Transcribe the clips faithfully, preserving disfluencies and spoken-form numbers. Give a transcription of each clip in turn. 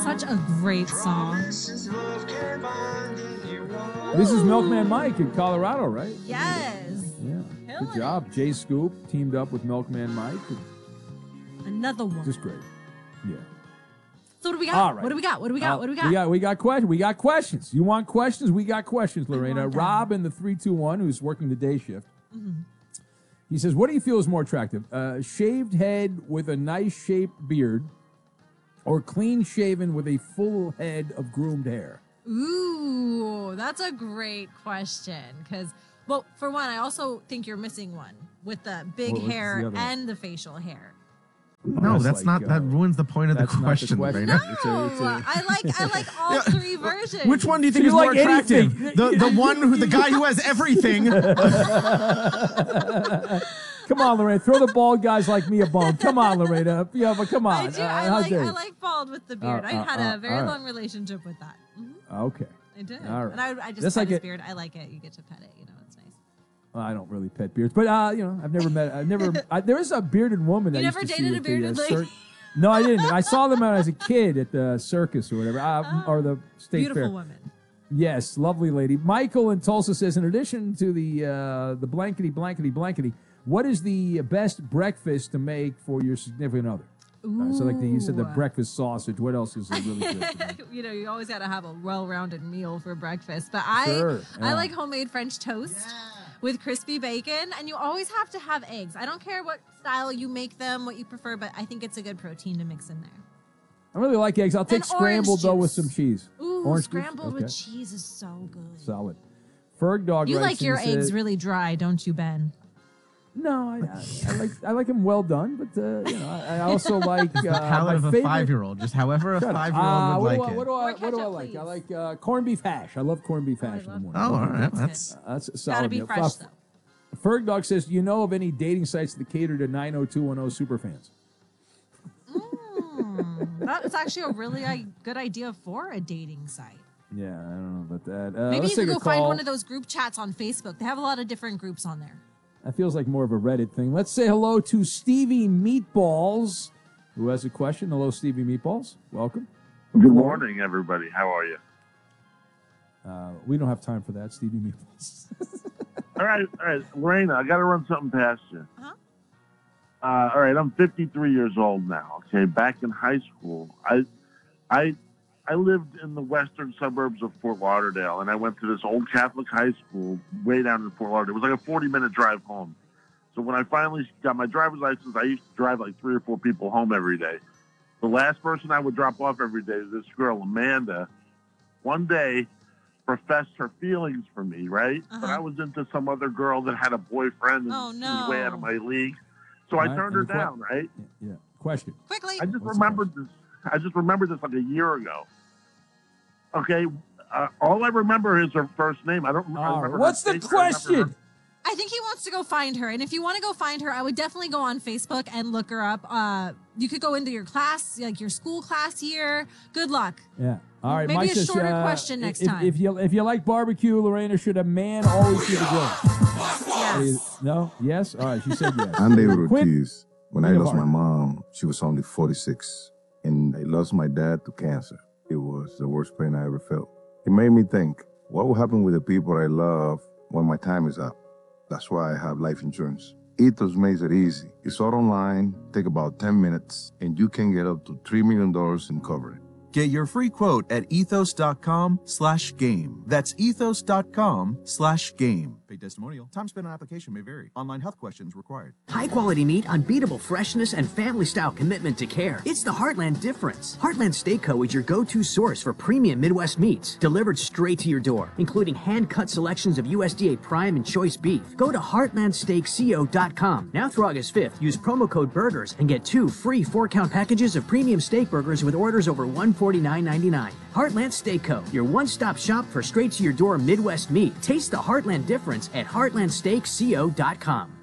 such a great song. This is Milkman Mike in Colorado, right? Yes. Yeah. Killing Good job. Jay Scoop teamed up with Milkman Mike. Another one. Just great. Yeah. So what do we got? All right. What do we got? What do we got? Uh, what do we got? We got we got questions. We got questions. You want questions? We got questions, Lorena. Rob in the three two one, who's working the day shift. Mm-hmm. He says, "What do you feel is more attractive? Uh, shaved head with a nice shaped beard, or clean shaven with a full head of groomed hair?" Ooh, that's a great question. Because, well, for one, I also think you're missing one with the big What was hair the other one? and the facial hair. No, That's that's like, not. That uh, ruins the point of the that's not the question, question. Lorena. It's a- it's a- Oh, I like I like all Yeah. three versions. Which one do you think So is you more like attractive? anything. The the one who the guy who has everything. Come on, Lorena. Throw the bald guys like me a bone. Come on, Lorena. Yeah, but come on. I do. Uh, I how like dare I you? like bald with the beard. Uh, I uh, had uh, a very all right. long relationship with that. Mhm. Okay. I did. All right. And I, I just That's pet like his a- beard. I like it. You get to pet it. You know, it's nice. Well, I don't really pet beards, but uh, you know, I've never met. I've never. I, there is a bearded woman. You I used never to see dated a at the, uh, bearded lady? cir- No, I didn't. I saw them when I was a kid at the circus or whatever, uh, or the state Beautiful fair. woman. Yes, lovely lady. Michael in Tulsa says, in addition to the uh, the blankety blankety blankety, what is the best breakfast to make for your significant other? Uh, so, like the, you said, the Ooh. breakfast sausage. What else is really good? You know, you always got to have a well-rounded meal for breakfast. But I, Sure, I yeah. like homemade French toast with crispy bacon, and you always have to have eggs. I don't care what style you make them, what you prefer, but I think it's a good protein to mix in there. I really like eggs. I'll take And scrambled orange though with juice. some cheese. Ooh, Orange juice? scrambled with Okay. cheese is so good. Solid. Ferg Dog You writes like in your and eggs says- really dry, don't you, Ben? No, I, I, I like I like them well done, but uh, you know, I, I also like uh, The palate my of a favorite- five-year-old, just however a Shut up. five-year-old Uh, would what like do I, it. What do I, More what do I ketchup, like? I please. like uh, corned beef hash. I love corned beef hash in the morning. Oh, all right, That's that's Uh, that's a solid. Gotta be meal. fresh, Uh, though. Ferg Dog says, "Do you know of any dating sites that cater to nine oh two one oh superfans?" Mm, that is actually a really uh, good idea for a dating site. Yeah, I don't know about that. Uh, Maybe let's you could take go a find call. one of those group chats on Facebook. They have a lot of different groups on there. That feels like more of a Reddit thing. Let's say hello to Stevie Meatballs, who has a question. Hello, Stevie Meatballs. Welcome. Good morning, everybody. How are you? Uh, we don't have time for that, Stevie Meatballs. All right, all right, Lorena, I got to run something past you. Uh-huh. Uh, all right, I'm fifty-three years old now. Okay, back in high school, I, I, I lived in the western suburbs of Fort Lauderdale, and I went to this old Catholic high school way down in Fort Lauderdale. It was like a forty-minute drive home. So when I finally got my driver's license, I used to drive like three or four people home every day. The last person I would drop off every day was this girl, Amanda. One day, professed her feelings for me, right? Uh-huh. But I was into some other girl that had a boyfriend and Oh, she was way out of no. my league. So I All right, turned her and the que- down, right? Yeah. yeah. Question. Quickly. I just What's the remembered this. I just remembered this like a year ago. Okay, uh, all I remember is her first name. I don't. I All remember right. her What's the face. I remember question? her- I think he wants to go find her. And if you want to go find her, I would definitely go on Facebook and look her up. Uh, you could go into your class, like your school class year. Good luck. Yeah. All right. Maybe Mike a says, shorter uh, question next if, time. If you if you like barbecue, Lorena, should a man always be the grill? Yes. No. Yes. All right. She said yes. Andy Quinn? Ortiz. When I Quinn of lost my Heart. mom, she was only forty-six. And I lost my dad to cancer. It was the worst pain I ever felt. It made me think, what will happen with the people I love when my time is up? That's why I have life insurance. Ethos makes it easy. It's all online, take about ten minutes, and you can get up to three million dollars in coverage. Get your free quote at ethos.com slash game. That's ethos.com slash game. Paid testimonial. Time spent on application may vary. Online health questions required. High quality meat, unbeatable freshness, and family style commitment to care. It's the Heartland difference. Heartland Steak Co. is your go-to source for premium Midwest meats, delivered straight to your door, including hand-cut selections of U S D A prime and choice beef. Go to heartland steak co dot com. Now through August fifth, use promo code BURGERS and get two free four-count packages of premium steak burgers with orders over one forty-nine ninety-nine. Heartland Steak Co., your one-stop shop for straight-to-your-door Midwest meat. Taste the Heartland difference at heartland steak co dot com.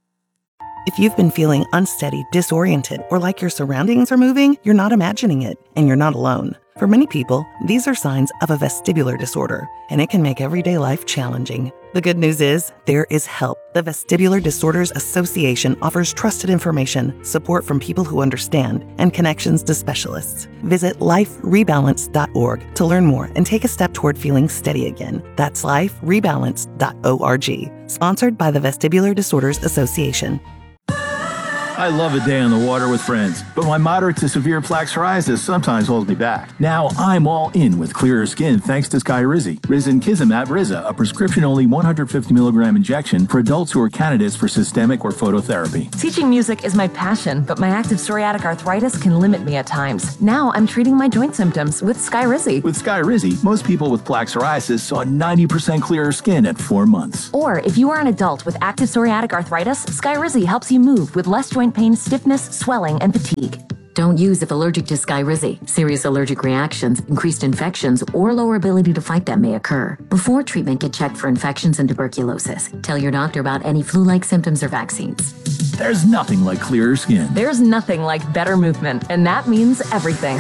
If you've been feeling unsteady, disoriented, or like your surroundings are moving, you're not imagining it, and you're not alone. For many people, these are signs of a vestibular disorder, and it can make everyday life challenging. The good news is, there is help. The Vestibular Disorders Association offers trusted information, support from people who understand, and connections to specialists. Visit life rebalance dot org to learn more and take a step toward feeling steady again. That's life rebalance dot org. Sponsored by the Vestibular Disorders Association. I love a day on the water with friends, but my moderate to severe plaque psoriasis sometimes holds me back. Now I'm all in with clearer skin thanks to Skyrizi. Risankizumab Riza, a prescription-only one hundred fifty milligram injection for adults who are candidates for systemic or phototherapy. Teaching music is my passion, but my active psoriatic arthritis can limit me at times. Now I'm treating my joint symptoms with Skyrizi. With Skyrizi, most people with plaque psoriasis saw ninety percent clearer skin at four months. Or if you are an adult with active psoriatic arthritis, Skyrizi helps you move with less joint pain, stiffness, swelling, and fatigue. Don't use if allergic to Skyrizi. Serious allergic reactions, increased infections, or lower ability to fight them may occur. Before treatment, get checked for infections and tuberculosis. Tell your doctor about any flu-like symptoms or vaccines. There's nothing like clearer skin. There's nothing like better movement, and that means everything.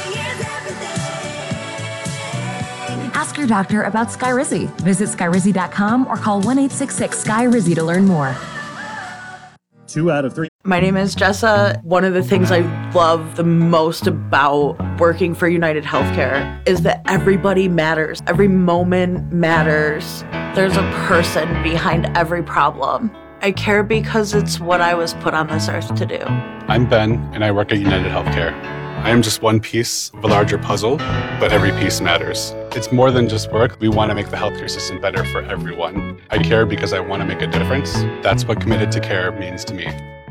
Ask your doctor about Skyrizi. Visit Skyrizi dot com or call one eight six six S K Y R I Z I to learn more. Two out of three. My name is Jessa. One of the things I love the most about working for United Healthcare is that everybody matters. Every moment matters. There's a person behind every problem. I care because it's what I was put on this earth to do. I'm Ben, and I work at United Healthcare. I am just one piece of a larger puzzle, but every piece matters. It's more than just work. We want to make the healthcare system better for everyone. I care because I want to make a difference. That's what committed to care means to me.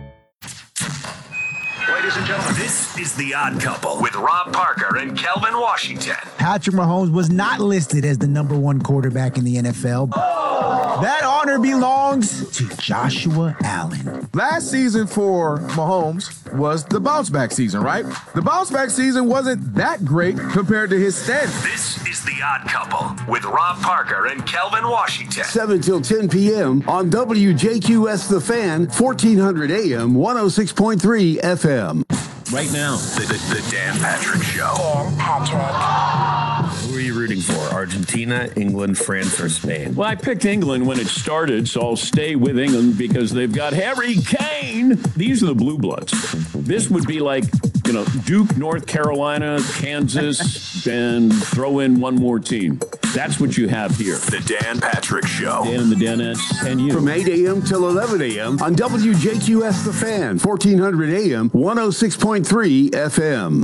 Ladies and gentlemen, this is The Odd Couple with Rob Parker and Kelvin Washington. Patrick Mahomes was not listed as the number one quarterback in the N F L. Oh! That honor belongs to Joshua Allen. Last season for Mahomes was the bounce back season, right? The bounce back season wasn't that great compared to his standards. This is The Odd Couple with Rob Parker and Kelvin Washington. seven till ten p.m. on W J Q S The Fan, fourteen hundred A M, one oh six point three F M. Right now, the, the, the Dan Patrick Show. Dan Patrick. Who are you rooting for? Argentina, England, France, or Spain? Well, I picked England when it started, so I'll stay with England because they've got Harry Kane. These are the Blue Bloods. This would be like, you know, Duke, North Carolina, Kansas, and throw in one more team. That's what you have here. The Dan Patrick Show. Dan and the Danettes and you. From eight a.m. till eleven a.m. on W J Q S The Fan, fourteen hundred A M, one oh six point three F M.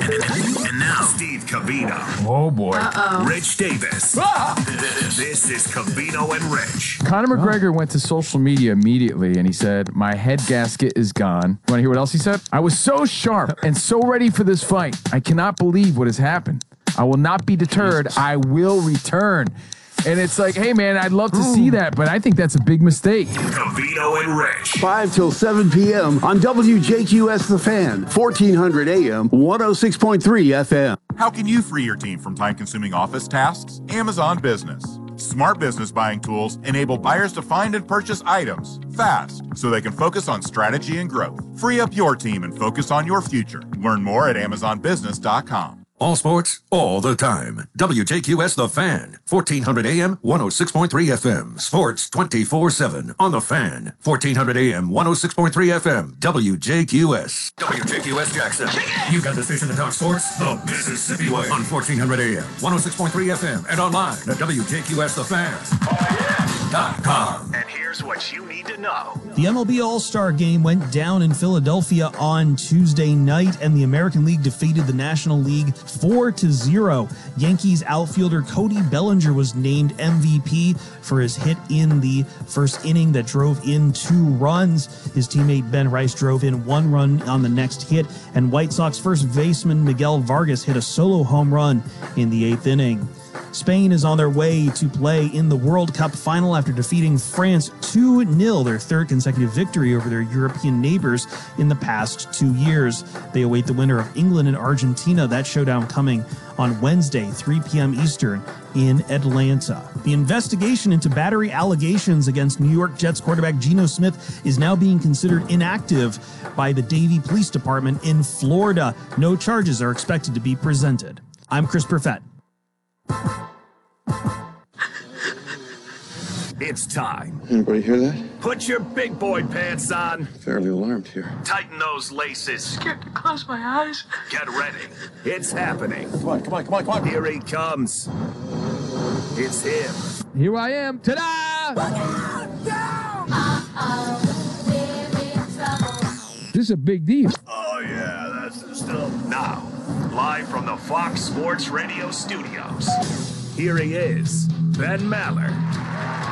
And now, Steve Cavino. Oh, boy. Uh-oh. Rich Davis. Ah! This is Cavino and Rich. Conor McGregor went to social media immediately and he said, my head gasket is gone. Want to hear what else he said? I was so sharp and so ready for this fight. I cannot believe what has happened. I will not be deterred. I will return. And it's like, hey, man, I'd love to see that, but I think that's a big mistake. Cavino and Rich. five till seven p.m. on W J Q S The Fan, fourteen hundred A M, one oh six point three F M. How can you free your team from time-consuming office tasks? Amazon Business. Smart business buying tools enable buyers to find and purchase items fast so they can focus on strategy and growth. Free up your team and focus on your future. Learn more at amazon business dot com. All sports, all the time. W J Q S The Fan, fourteen hundred A M, one oh six point three F M. Sports twenty-four seven on The Fan, fourteen hundred A M, one oh six point three F M. W J Q S. W J Q S Jackson. You got the station that talks sports the Mississippi way on fourteen hundred A M, one oh six point three F M, and online at W J Q S The Fan dot com. And here's what you need to know. The M L B All-Star Game went down in Philadelphia on Tuesday night, and the American League defeated the National League four to zero. Yankees outfielder Cody Bellinger was named M V P for his hit in the first inning that drove in two runs. His teammate Ben Rice drove in one run on the next hit, and White Sox first baseman Miguel Vargas hit a solo home run in the eighth inning. Spain is on their way to play in the World Cup final after defeating France two nil, their third consecutive victory over their European neighbors in the past two years. They await the winner of England and Argentina. That showdown coming on Wednesday, three p.m. Eastern in Atlanta. The investigation into battery allegations against New York Jets quarterback Geno Smith is now being considered inactive by the Davie Police Department in Florida. No charges are expected to be presented. I'm Chris Perfett. It's time. Anybody hear that? Put your big boy pants on. Fairly alarmed here. Tighten those laces. Scared to close my eyes. Get ready. It's happening. Come on, come on, come on, come on. Here he comes. It's him. Here I am. Ta-da! This is a big deal. Oh, yeah, that's the stuff. Now, live from the Fox Sports Radio studios, here he is, Ben Maller.